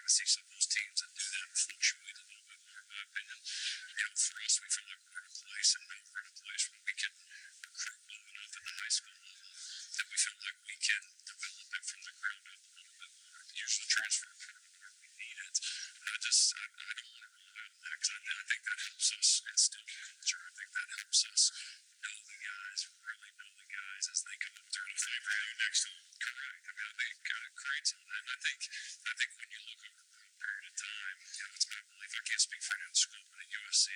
to see some of those teams that do that fluctuate a little bit more, in my opinion. For us, we feel like we're in a place, and know we're in a place where we can recruit well enough at the high school level that we feel like we can develop it from the ground up a little bit more. Use the transfer portal where we need it. I don't want to rely on that because I think that helps us instill culture. I think that helps us know the guys, really know the guys as they come up through the flavor next to them. Correct. I mean, I think it kind of creates all that. And I think when you look over a long period of time, it's my belief. I can't speak for any other school, but at USC,